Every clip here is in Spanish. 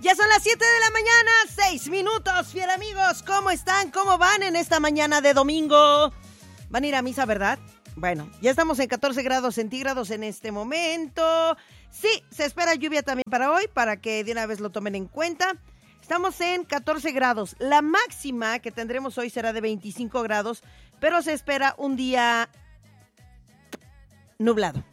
Ya son las 7 de la mañana, 6 minutos, fiel amigos. ¿Cómo están? ¿Cómo van en esta mañana de domingo? Van a ir a misa, ¿verdad? Bueno, ya estamos en 14 grados centígrados en este momento. Sí, se espera lluvia también para hoy, para que de una vez lo tomen en cuenta. Estamos en 14 grados. La máxima que tendremos hoy será de 25 grados, pero se espera un día nublado.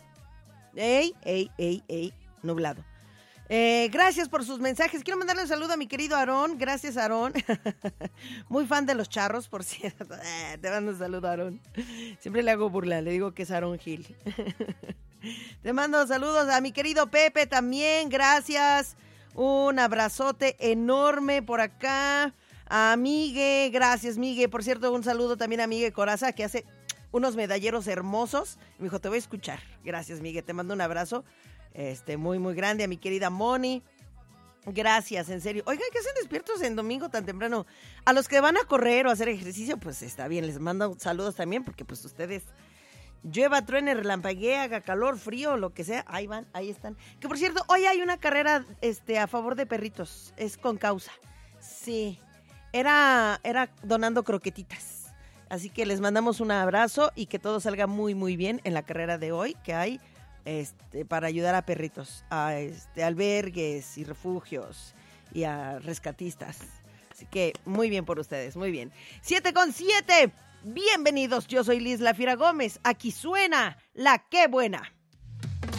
Nublado. Gracias por sus mensajes. Quiero mandarle un saludo a mi querido Aarón. Gracias, Aarón. Muy fan de los charros, por cierto. Te mando un saludo, Aarón. Siempre le hago burla, le digo que es Aarón Gil. Te mando saludos a mi querido Pepe también. Gracias. Un abrazote enorme por acá. A Migue, gracias, Migue. Por cierto, un saludo también a Migue Coraza, que hace unos medalleros hermosos. Me dijo, te voy a escuchar. Gracias, Migue. Te mando un abrazo. Muy, muy grande a mi querida Moni. Gracias, en serio. Oigan, ¿qué hacen despiertos en domingo tan temprano? A los que van a correr o a hacer ejercicio, pues está bien. Les mando saludos también, porque pues ustedes, llueva, truene, relampaguee, haga calor, frío, lo que sea, ahí van, ahí están. Que por cierto, hoy hay una carrera a favor de perritos. Es con causa. Sí, era donando croquetitas. Así que les mandamos un abrazo y que todo salga muy, muy bien en la carrera de hoy que hay. Para ayudar a perritos, a albergues y refugios y a rescatistas. Así que muy bien por ustedes, muy bien. 7:07, bienvenidos, yo soy Liz La Fiera Gómez, aquí suena La Qué Buena.